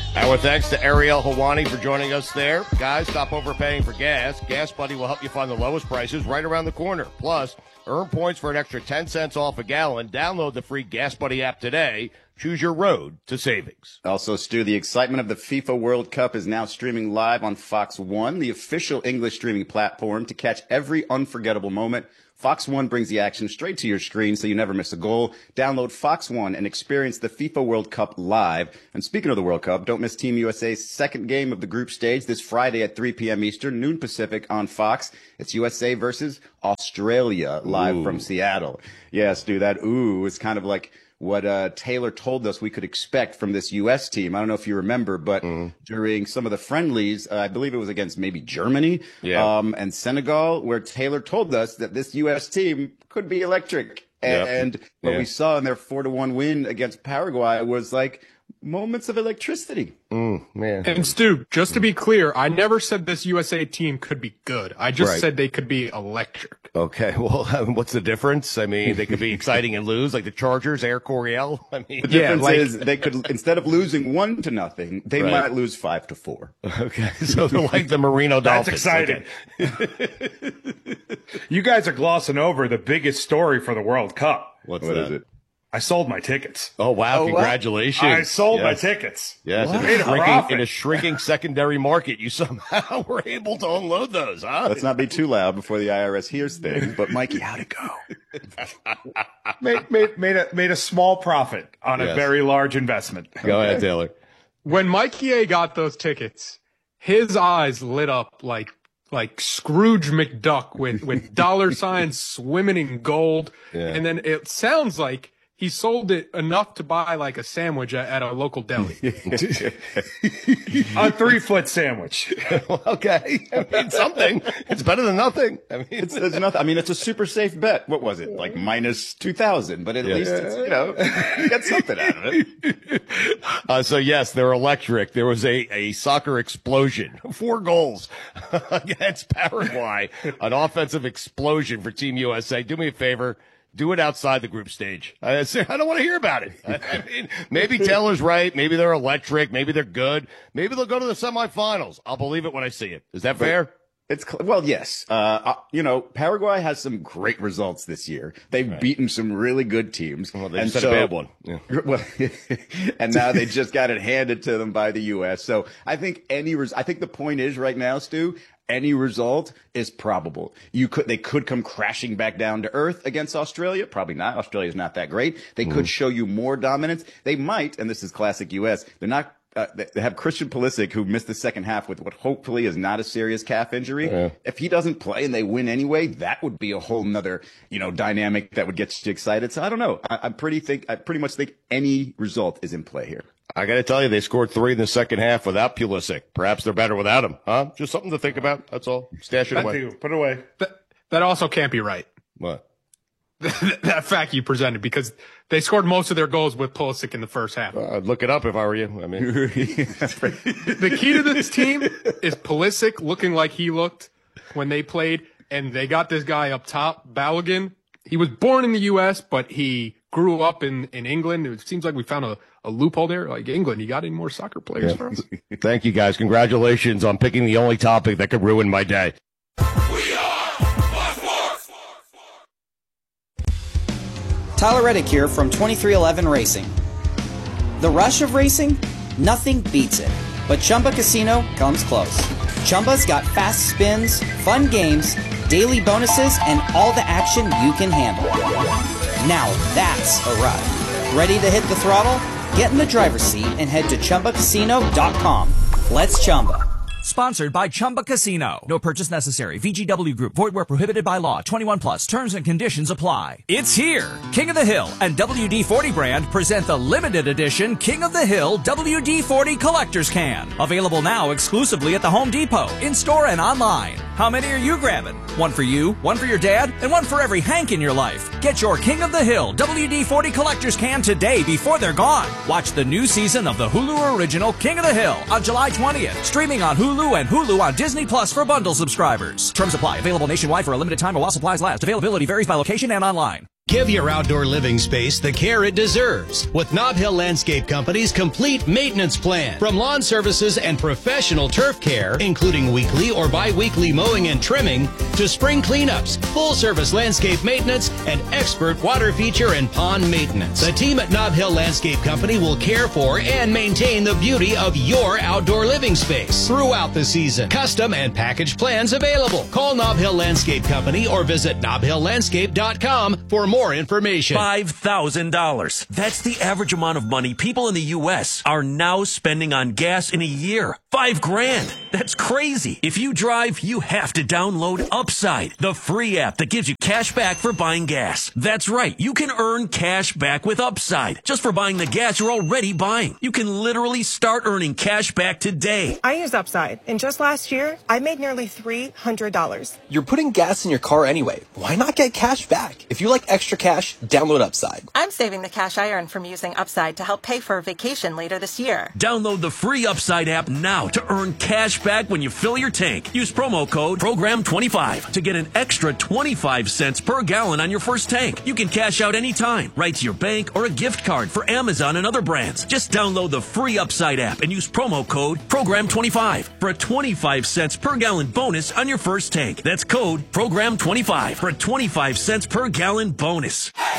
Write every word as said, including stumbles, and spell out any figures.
Our thanks to Ariel Hawani for joining us there. Guys, stop overpaying for gas. Gas Buddy will help you find the lowest prices right around the corner. Plus, earn points for an extra ten cents off a gallon. Download the free Gas Buddy app today. Choose your road to savings. Also, Stu, the excitement of the FIFA World Cup is now streaming live on Fox One, the official English streaming platform. To catch every unforgettable moment, Fox One brings the action straight to your screen so you never miss a goal. Download Fox One and experience the FIFA World Cup live. And speaking of the World Cup, don't miss Team U S A's second game of the group stage this Friday at three p.m. Eastern, noon Pacific on Fox. It's U S A versus Australia live ooh. From Seattle. Yes, dude, that ooh is kind of like what uh, Taylor told us we could expect from this U S team. I don't know if you remember, but mm. during some of the friendlies, uh, I believe it was against maybe Germany yeah. um, and Senegal, where Taylor told us that this U S team could be electric. And, yep. and what yeah. we saw in their four to one win against Paraguay was like moments of electricity. Mm, man. And Stu, just to be clear, I never said this U S A team could be good. I just right. said they could be electric. Okay, well, what's the difference? I mean, they could be exciting and lose, like the Chargers, Air Coryell. I mean, the difference yeah, like, is they could, instead of losing one to nothing, they right. might lose five to four. Okay, so they're like the Marino Dolphins. That's exciting. Okay. You guys are glossing over the biggest story for the World Cup. What's what that? Is it? I sold my tickets. Oh, wow. Oh, Congratulations. I sold yes. my tickets. Yes. In a, shrinking, in a shrinking secondary market, you somehow were able to unload those, huh? Let's not be too loud before the I R S hears things, but Mikey, how'd it go? made, made, made, a, made a small profit on yes. a very large investment. Go ahead, Taylor. When Mikey A got those tickets, his eyes lit up like like Scrooge McDuck with, with dollar signs swimming in gold. Yeah. And then it sounds like he sold it enough to buy like a sandwich at, at a local deli. A three-foot sandwich. Okay. I mean, something. It's better than nothing. I mean, it's, it's nothing. I mean, it's a super safe bet. What was it? Like minus two thousand, but at yeah. least it's, you know, you get something out of it. Uh, so yes, they're electric. There was a, a soccer explosion. Four goals against Paraguay. An offensive explosion for Team U S A. Do me a favor. Do it outside the group stage. I, I don't want to hear about it. I, I mean, maybe Taylor's right. Maybe they're electric. Maybe they're good. Maybe they'll go to the semifinals. I'll believe it when I see it. Is that fair? It's well, yes. Uh, uh, you know, Paraguay has some great results this year. They've right. beaten some really good teams. Well, they and just so, had a bad one. Yeah. Well, and now they just got it handed to them by the U S. So I think any, res- I think the point is right now, Stu, any result is probable. You could, they could come crashing back down to earth against Australia. Probably not. Australia's not that great. They mm. could show you more dominance. They might, and this is classic U S. They're not. Uh, they have Christian Pulisic, who missed the second half with what hopefully is not a serious calf injury. Yeah. If he doesn't play and they win anyway, that would be a whole nother, you know, dynamic that would get you excited. So I don't know. I, I'm pretty think I pretty much think any result is in play here. I got to tell you, they scored three in the second half without Pulisic. Perhaps they're better without him, huh? Just something to think about. That's all. Stash it that away. Too. Put it away. That, that also can't be right. What? That fact you presented, because they scored most of their goals with Pulisic in the first half. Uh, I'd look it up if I were you. I mean, the key to this team is Pulisic looking like he looked when they played, and they got this guy up top, Balogun. He was born in the U S, but he grew up in, in England. It seems like we found a, a loophole there. Like, England, you got any more soccer players yeah. for us? Thank you, guys. Congratulations on picking the only topic that could ruin my day. We are Tyler Reddick here from twenty-three eleven Racing. The rush of racing? Nothing beats it. But Chumba Casino comes close. Chumba's got fast spins, fun games, daily bonuses, and all the action you can handle. Now that's a ride. Ready to hit the throttle? Get in the driver's seat and head to Chumba Casino dot com. Let's Chumba. Sponsored by Chumba Casino. No purchase necessary. V G W Group. Void where prohibited by law. twenty-one plus. Terms and conditions apply. It's here. King of the Hill and W D forty brand present the limited edition King of the Hill W D forty Collector's Can. Available now exclusively at the Home Depot, in-store and online. How many are you grabbing? One for you, one for your dad, and one for every Hank in your life. Get your King of the Hill W D forty Collector's Can today before they're gone. Watch the new season of the Hulu original King of the Hill on July twentieth. Streaming on Hulu and Hulu on Disney Plus for bundle subscribers. Terms apply. Available nationwide for a limited time or while supplies last. Availability varies by location and online. Give your outdoor living space the care it deserves with Nob Hill Landscape Company's complete maintenance plan. From lawn services and professional turf care, including weekly or bi-weekly mowing and trimming, to spring cleanups, full-service landscape maintenance, and expert water feature and pond maintenance. The team at Nob Hill Landscape Company will care for and maintain the beauty of your outdoor living space throughout the season. Custom and package plans available. Call Nob Hill Landscape Company or visit nob hill landscape dot com for more information. five thousand dollars. That's the average amount of money people in the U S are now spending on gas in a year. Five grand. That's crazy. If you drive, you have to download Upside, the free app that gives you cash back for buying gas. That's right. You can earn cash back with Upside just for buying the gas you're already buying. You can literally start earning cash back today. I use Upside, and just last year, I made nearly three hundred dollars. You're putting gas in your car anyway. Why not get cash back? If you like extra cash, download Upside. I'm saving the cash I earn from using Upside to help pay for a vacation later this year. Download the free Upside app now to earn cash back when you fill your tank. Use promo code program twenty-five to get an extra twenty-five cents per gallon on your first tank. You can cash out anytime, right to your bank or a gift card for Amazon and other brands. Just download the free Upside app and use promo code program twenty-five for a twenty-five cents per gallon bonus on your first tank. That's code program twenty-five for a twenty-five cents per gallon bonus.